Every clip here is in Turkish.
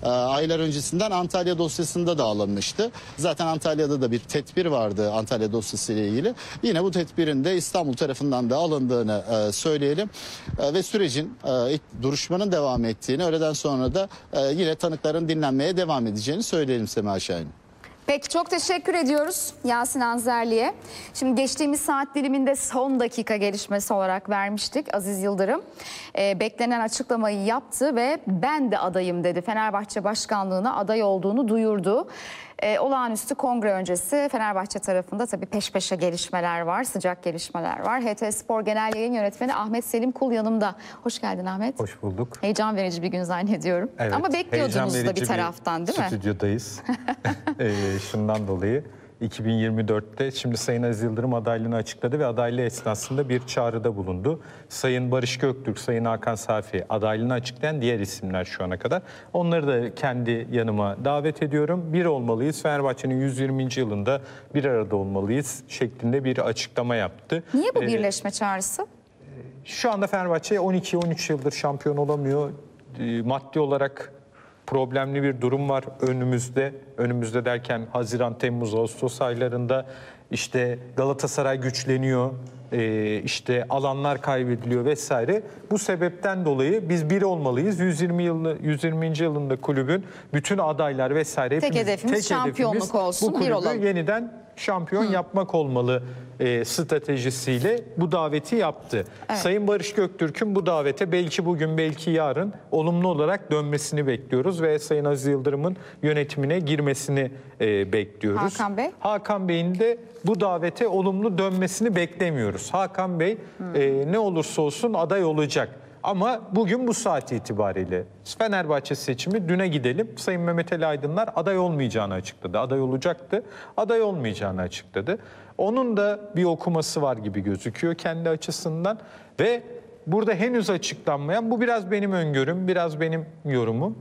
aylar öncesinden Antalya dosyasında da alınmıştı. Zaten Antalya'da da bir tedbir vardı Antalya dosyası ile ilgili. Yine bu tedbirin de İstanbul tarafından da alındığını söyleyelim. Ve sürecin duruşmanın devam ettiğini, öğleden sonra da yine tanıkların dinlenmeye devam edeceğini söyleyelim Sema Şahin. Peki, çok teşekkür ediyoruz Yasin Anzerli'ye. Şimdi geçtiğimiz saat diliminde son dakika gelişmesi olarak vermiştik. Aziz Yıldırım beklenen açıklamayı yaptı ve ben de adayım dedi. Fenerbahçe başkanlığına aday olduğunu duyurdu. Olağanüstü kongre öncesi Fenerbahçe tarafında tabii peş peşe gelişmeler var, sıcak gelişmeler var. HT Spor Genel Yayın Yönetmeni Ahmet Selim Kul yanımda. Hoş geldin Ahmet. Hoş bulduk. Heyecan verici bir gün zannediyorum. Evet, ama bekliyordunuz da bir taraftan, değil mi? Stüdyodayız. Şundan dolayı 2024'te şimdi Sayın Aziz Yıldırım adaylığını açıkladı ve adaylığı esnasında bir çağrıda bulundu. Sayın Barış Göktürk, Sayın Hakan Safi adaylığını açıklayan diğer isimler şu ana kadar. Onları da kendi yanıma davet ediyorum. Bir olmalıyız, Fenerbahçe'nin 120. yılında bir arada olmalıyız şeklinde bir açıklama yaptı. Niye bu birleşme çağrısı? Şu anda Fenerbahçe 12-13 yıldır şampiyon olamıyor. Maddi olarak problemli bir durum var önümüzde. Önümüzde derken Haziran, Temmuz, Ağustos aylarında işte Galatasaray güçleniyor, işte alanlar kaybediliyor vesaire. Bu sebepten dolayı biz bir olmalıyız. 120. yılında kulübün bütün adaylar vesaire tek hedefimiz şampiyonluk olsun, bu bir olalım. kulübü yeniden şampiyon yapmak olmalı stratejisiyle bu daveti yaptı. Evet. Sayın Barış Göktürk'ün bu davete belki bugün belki yarın olumlu olarak dönmesini bekliyoruz ve Sayın Aziz Yıldırım'ın yönetimine girmesini bekliyoruz. Hakan Bey? Hakan Bey'in de bu davete olumlu dönmesini beklemiyoruz. Hakan Bey ne olursa olsun aday olacak. Ama bugün bu saat itibariyle Fenerbahçe seçimi düne gidelim. Sayın Mehmet Ali Aydınlar aday olmayacağını açıkladı. Aday olacaktı, aday olmayacağını açıkladı. Onun da bir okuması var gibi gözüküyor kendi açısından. Ve burada henüz açıklanmayan, bu biraz benim öngörüm, biraz benim yorumum.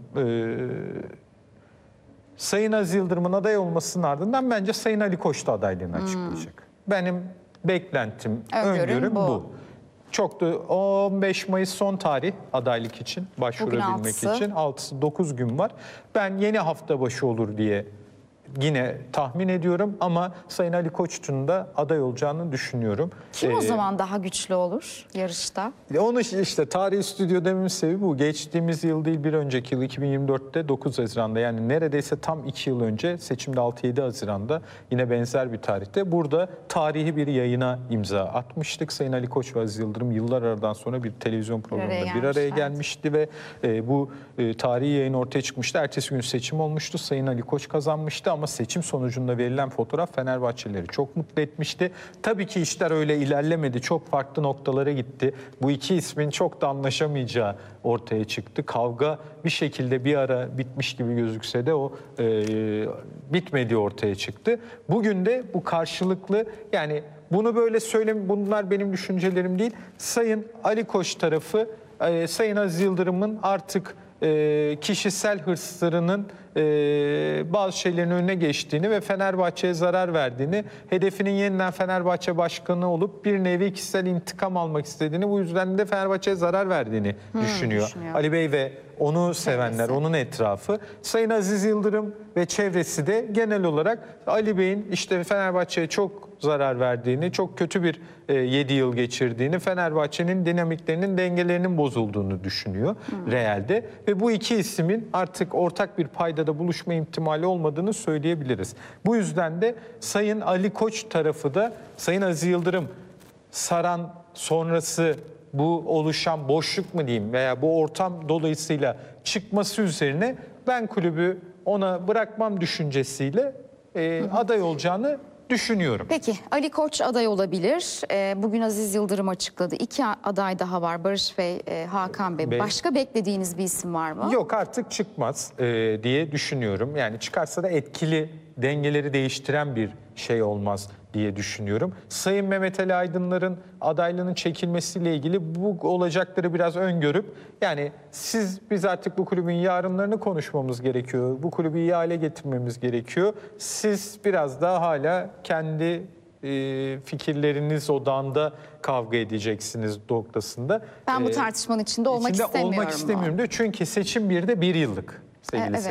Sayın Aziz Yıldırım'ın aday olmasının ardından bence Sayın Ali Koç da adaylığını açıklayacak. Benim beklentim, öngörüm bu. Çok da 15 Mayıs son tarih adaylık için başvurabilmek için 6-9 gün var. Ben yeni hafta başı olur diye yine tahmin ediyorum ama Sayın Ali Koç'un da aday olacağını düşünüyorum. Kim o zaman daha güçlü olur yarışta? Onu işte tarihi stüdyo dememin sebebi bu. Geçtiğimiz yıl değil, bir önceki yıl 2024'te 9 Haziran'da, yani neredeyse tam 2 yıl önce, seçimde 6-7 Haziran'da yine benzer bir tarihte burada tarihi bir yayına imza atmıştık. Sayın Ali Koç ve Aziz Yıldırım yıllar aradan sonra bir televizyon programında bir araya gelmişti ve bu tarihi yayın ortaya çıkmıştı. Ertesi gün seçim olmuştu. Sayın Ali Koç kazanmıştı ama seçim sonucunda verilen fotoğraf Fenerbahçelileri çok mutlu etmişti. Tabii ki işler öyle ilerlemedi. Çok farklı noktalara gitti. Bu iki ismin çok da anlaşamayacağı ortaya çıktı. Kavga bir şekilde bir ara bitmiş gibi gözükse de o bitmediği ortaya çıktı. Bugün de bu karşılıklı, yani bunu böyle söyleyeyim, bunlar benim düşüncelerim değil. Sayın Ali Koç tarafı Sayın Aziz Yıldırım'ın artık kişisel hırslarının bazı şeylerin önüne geçtiğini ve Fenerbahçe'ye zarar verdiğini, hedefinin yeniden Fenerbahçe başkanı olup bir nevi kişisel intikam almak istediğini, bu yüzden de Fenerbahçe'ye zarar verdiğini düşünüyor. Ali Bey ve onu sevenler, onun etrafı. Sayın Aziz Yıldırım ve çevresi de genel olarak Ali Bey'in işte Fenerbahçe'ye çok zarar verdiğini, çok kötü bir 7 yıl geçirdiğini, Fenerbahçe'nin dinamiklerinin, dengelerinin bozulduğunu düşünüyor realde. Ve bu iki ismin artık ortak bir paydada buluşma ihtimali olmadığını söyleyebiliriz. Bu yüzden de Sayın Ali Koç tarafı da Sayın Aziz Yıldırım saran sonrası bu oluşan boşluk mu diyeyim veya bu ortam dolayısıyla çıkması üzerine ben kulübü ona bırakmam düşüncesiyle aday olacağını düşünüyorum. Peki, Ali Koç aday olabilir. Bugün Aziz Yıldırım açıkladı. 2 aday daha var, Barış Bey, Hakan Bey. Başka beklediğiniz bir isim var mı? Yok, artık çıkmaz diye düşünüyorum. Yani çıkarsa da etkili, dengeleri değiştiren bir şey olmaz diye düşünüyorum. Sayın Mehmet Ali Aydınlar'ın adaylığının çekilmesiyle ilgili bu olacakları biraz öngörüp, yani biz artık bu kulübün yarınlarını konuşmamız gerekiyor. Bu kulübü iyi hale getirmemiz gerekiyor. Siz biraz daha hala kendi fikirleriniz odağında kavga edeceksiniz noktasında. Ben bu tartışmanın içinde olmak istemiyorum. Olmak istemiyorum diyor. Çünkü seçim bir de 1 yıllık sevgili